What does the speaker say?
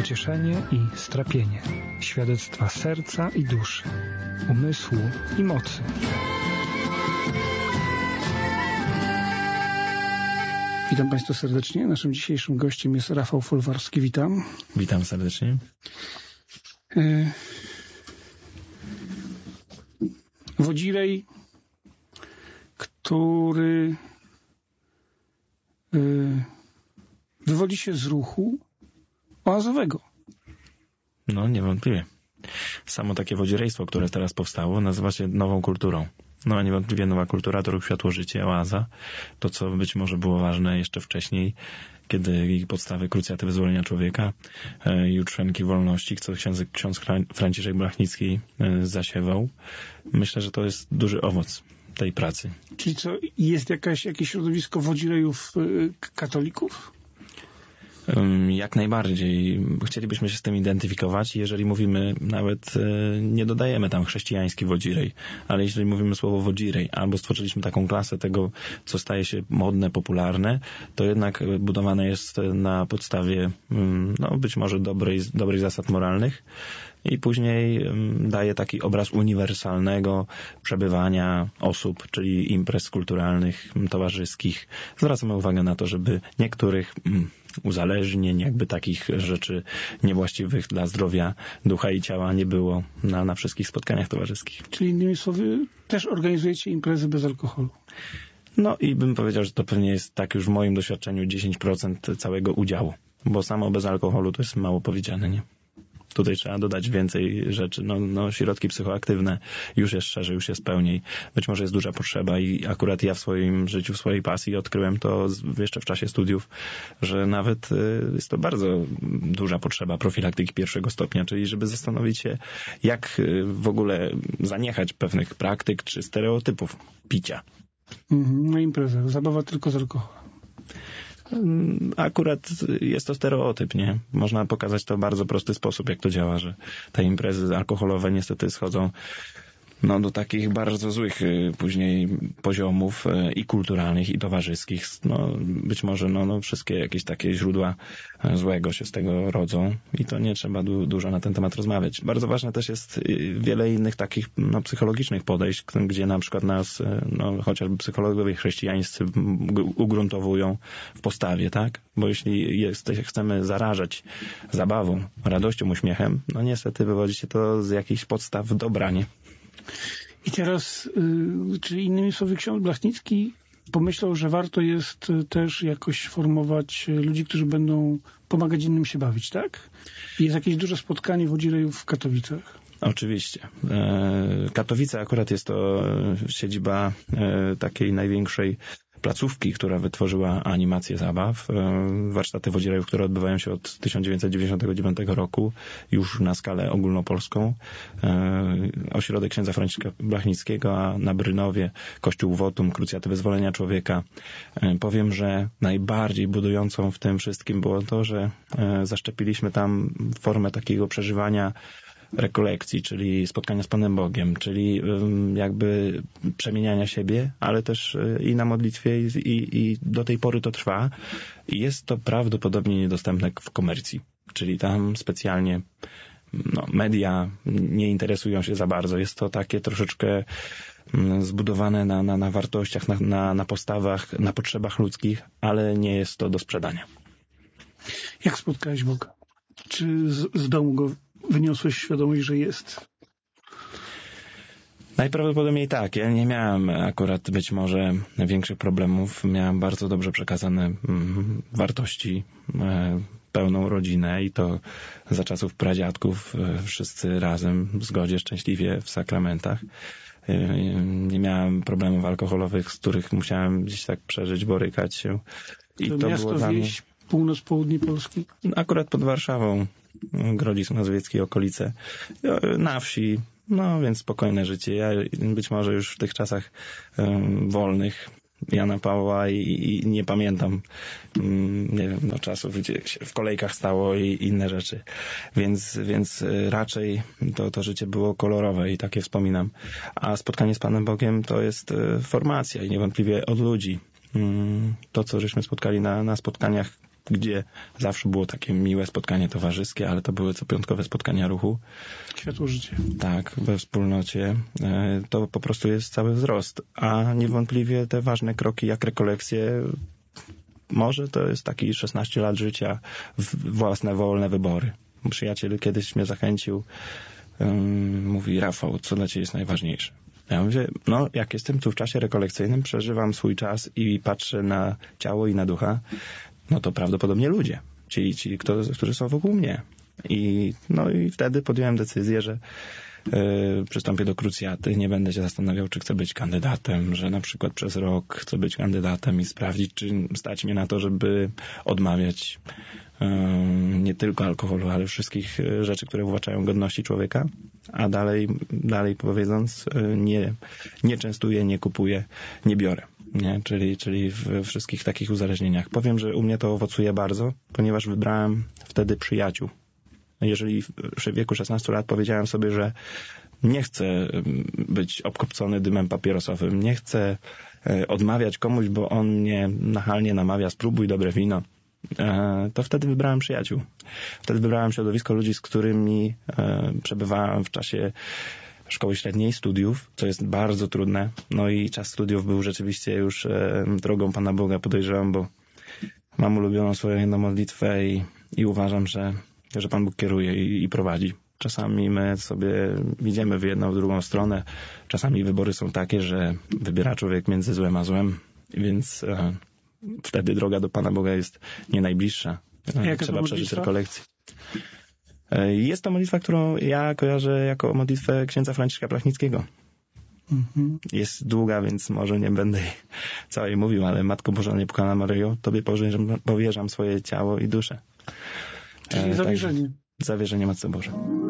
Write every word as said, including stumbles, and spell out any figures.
pocieszenie i strapienie, świadectwa serca i duszy, umysłu i mocy. Witam Państwa serdecznie. Naszym dzisiejszym gościem jest Rafał Folwarski. Witam. Witam serdecznie. Y- Wodzirej, który y- wywodzi się z ruchu oazowego. No, niewątpliwie. Samo takie wodzirejstwo, które teraz powstało, nazywa się nową kulturą. No, niewątpliwie nowa kultura to ruch Światło-Życie, oaza. To, co być może było ważne jeszcze wcześniej, kiedy podstawy krucjaty wyzwolenia człowieka e, i utrzenki wolności, co ksiądz, ksiądz Franciszek Blachnicki e, zasiewał. Myślę, że to jest duży owoc tej pracy. Czyli co, jest jakaś, jakieś środowisko wodzirejów y, katolików? Jak najbardziej. Chcielibyśmy się z tym identyfikować. Jeżeli mówimy, nawet nie dodajemy tam chrześcijański wodzirej, ale jeśli mówimy słowo wodzirej, albo stworzyliśmy taką klasę tego, co staje się modne, popularne, to jednak budowane jest na podstawie, no być może dobrej, dobrych zasad moralnych i później daje taki obraz uniwersalnego przebywania osób, czyli imprez kulturalnych, towarzyskich. Zwracamy uwagę na to, żeby niektórych uzależnień, jakby takich rzeczy niewłaściwych dla zdrowia ducha i ciała nie było na, na wszystkich spotkaniach towarzyskich. Czyli innymi słowy, też organizujecie imprezy bez alkoholu? No i bym powiedział, że to pewnie jest tak już w moim doświadczeniu dziesięć procent całego udziału, bo samo bez alkoholu to jest mało powiedziane, nie? Tutaj trzeba dodać więcej rzeczy. No, no, środki psychoaktywne już jest szerzej, już jest pełniej. Być może jest duża potrzeba i akurat ja w swoim życiu, w swojej pasji odkryłem to jeszcze w czasie studiów, że nawet y, jest to bardzo duża potrzeba profilaktyki pierwszego stopnia, czyli żeby zastanowić się, jak y, w ogóle zaniechać pewnych praktyk czy stereotypów picia. Mhm, na imprezę. Zabawa tylko z alkoholem. Akurat jest to stereotyp, nie? Można pokazać to w bardzo prosty sposób, jak to działa, że te imprezy alkoholowe niestety schodzą no, do takich bardzo złych y, później poziomów y, i kulturalnych, i towarzyskich. No, być może no, no, wszystkie jakieś takie źródła y, złego się z tego rodzą i to nie trzeba du- dużo na ten temat rozmawiać. Bardzo ważne też jest y, wiele innych takich no, psychologicznych podejść, gdzie na przykład nas, y, no, chociażby psychologowie chrześcijańscy g- ugruntowują w postawie, tak? Bo jeśli jest, chcemy zarażać zabawą, radością, uśmiechem, no niestety wywodzi się to z jakichś podstaw dobra, nie? I teraz, y, czyli innymi słowy, ksiądz Blachnicki pomyślał, że warto jest też jakoś formować ludzi, którzy będą pomagać innym się bawić, tak? I jest jakieś duże spotkanie wodzirejów w Katowicach. Oczywiście. Katowice akurat jest to siedziba takiej największej placówki, która wytworzyła animację zabaw. Warsztaty wodzirejów, które odbywają się od tysiąc dziewięćset dziewięćdziesiątego dziewiątego roku, już na skalę ogólnopolską. Ośrodek księdza Franciszka Blachnickiego, a na Brynowie Kościół Wotum, Krucjaty Wyzwolenia Człowieka. Powiem, że najbardziej budującą w tym wszystkim było to, że zaszczepiliśmy tam formę takiego przeżywania rekolekcji, czyli spotkania z Panem Bogiem, czyli jakby przemieniania siebie, ale też i na modlitwie i, i, i do tej pory to trwa i jest to prawdopodobnie niedostępne w komercji, czyli tam specjalnie no, media nie interesują się za bardzo. Jest to takie troszeczkę zbudowane na, na, na wartościach, na, na, na postawach, na potrzebach ludzkich, ale nie jest to do sprzedania. Jak spotkałeś Boga? Czy z, z domu go wyniosłeś świadomość, że jest? Najprawdopodobniej tak. Ja nie miałem akurat być może większych problemów. Miałem bardzo dobrze przekazane mm, wartości, e, pełną rodzinę i to za czasów pradziadków e, wszyscy razem w zgodzie, szczęśliwie w sakramentach. E, nie miałem problemów alkoholowych, z których musiałem gdzieś tak przeżyć, borykać się. I to, to miasto, było dla mnie... wieś, północ, południe Polski? Akurat pod Warszawą, Grodzisk Mazowiecki, okolice, na wsi, no więc spokojne życie. Ja być może już w tych czasach um, wolnych Jana Pawła i, i nie pamiętam um, nie wiem, no, czasów, gdzie się w kolejkach stało i inne rzeczy. Więc, więc raczej to, to życie było kolorowe i takie wspominam. A spotkanie z Panem Bogiem to jest formacja i niewątpliwie od ludzi. Um, to, co żeśmy spotkali na, na spotkaniach gdzie zawsze było takie miłe spotkanie towarzyskie, ale to były copiątkowe spotkania ruchu. Światło życie. Tak, we wspólnocie. To po prostu jest cały wzrost. A niewątpliwie te ważne kroki jak rekolekcje, może to jest taki szesnaście lat życia, własne, wolne wybory. Przyjaciel kiedyś mnie zachęcił, um, mówi: Rafał, co dla ciebie jest najważniejsze? Ja mówię, no jak jestem tu w czasie rekolekcyjnym, przeżywam swój czas i patrzę na ciało i na ducha, no to prawdopodobnie ludzie, czyli ci, kto, którzy są wokół mnie. I, no i wtedy podjąłem decyzję, że y, przystąpię do krucjaty, nie będę się zastanawiał, czy chcę być kandydatem, że na przykład przez rok chcę być kandydatem i sprawdzić, czy stać mnie na to, żeby odmawiać y, nie tylko alkoholu, ale wszystkich rzeczy, które uwłaczają godności człowieka, a dalej, dalej powiedząc, y, nie, nie częstuję, nie kupuję, nie biorę. Nie? Czyli, czyli w wszystkich takich uzależnieniach. Powiem, że u mnie to owocuje bardzo, ponieważ wybrałem wtedy przyjaciół. Jeżeli w wieku szesnastu lat powiedziałem sobie, że nie chcę być obkopcony dymem papierosowym, nie chcę odmawiać komuś, bo on mnie nachalnie namawia, spróbuj dobre wino, to wtedy wybrałem przyjaciół. Wtedy wybrałem środowisko ludzi, z którymi przebywałem w czasie szkoły średniej, studiów, co jest bardzo trudne. No i czas studiów był rzeczywiście już drogą Pana Boga, podejrzewam, bo mam ulubioną swoją jedną modlitwę i, i uważam, że że Pan Bóg kieruje i, i prowadzi. Czasami my sobie idziemy w jedną, w drugą stronę. Czasami wybory są takie, że wybiera człowiek między złem a złem, więc e, wtedy droga do Pana Boga jest nie najbliższa. E, trzeba przeżyć rekolekcję. E, jest to modlitwa, którą ja kojarzę jako modlitwę księdza Franciszka Plachnickiego. Mhm. Jest długa, więc może nie będę całej mówił, ale Matko Boża Niepokalana Maryjo, Tobie powierzam, powierzam swoje ciało i duszę. Czyli zawierzenie. Tak, zawierzenie Matce Bożej.